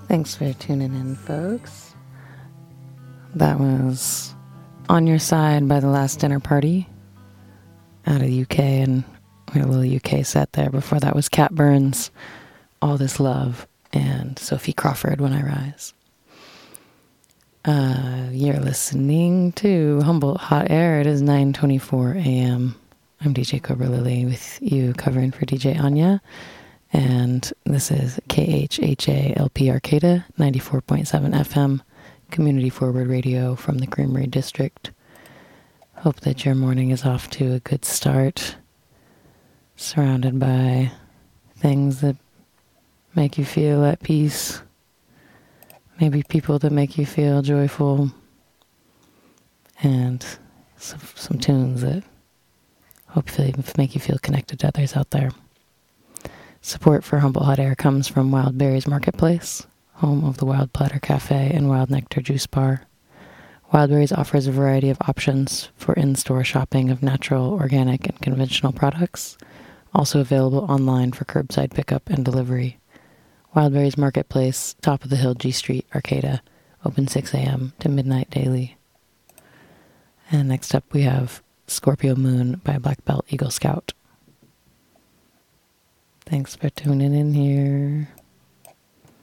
Thanks for tuning in, folks. That was On Your Side by The Last Dinner Party out of the UK, and we had a little UK set there. Before that was Cat Burns, All This Love, and Sophie Crawford, When I Rise. You're listening to Humboldt Hot Air. It is 9:24 a.m. I'm DJ Cobra Lily with you covering for DJ Anya. And this is KHHA-LP Arcata, 94.7 FM, community forward radio from the Creamery District. Hope that your morning is off to a good start, surrounded by things that make you feel at peace, maybe people that make you feel joyful, and some tunes that hopefully make you feel connected to others out there. Support for Humboldt Hot Air comes from Wild Berries Marketplace, home of the Wild Platter Cafe and Wild Nectar Juice Bar. Wild Berries offers a variety of options for in-store shopping of natural, organic, and conventional products, also available online for curbside pickup and delivery. Wild Berries Marketplace, top of the hill, G Street, Arcata, open 6 a.m. to midnight daily. And next up we have Scorpio Moon by Black Belt Eagle Scout. Thanks for tuning in here.